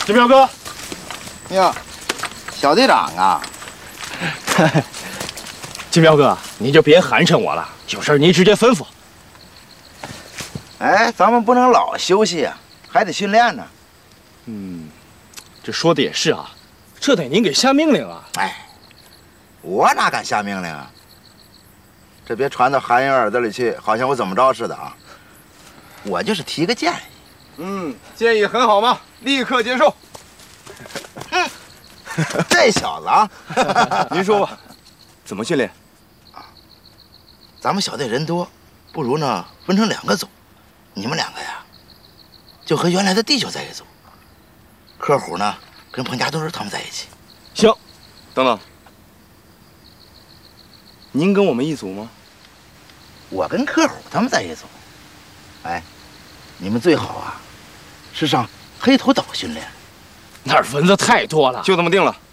金彪哥， 哟，小队长啊！ 金彪哥，你就别寒碜我了，有事你直接吩咐。 哎，咱们不能老休息啊，还得训练呢。 这说的也是啊，这得您给下命令啊。 哎，我哪敢下命令啊？这别传到韩英耳朵里去，好像我怎么着似的啊！我就是提个建议。 建议很好嘛，立刻接受。 这小子啊， 您说吧，怎么训练？ 咱们小队人多，不如呢分成2个组，你们2个呀，就和原来的弟兄在一组。柯虎呢，跟彭家墩他们在一起。 行，等等，您跟我们一组吗？ 我跟柯虎他们在一组。哎，你们最好啊，是上黑头岛训练。 那儿蚊子太多了。 就这么定了。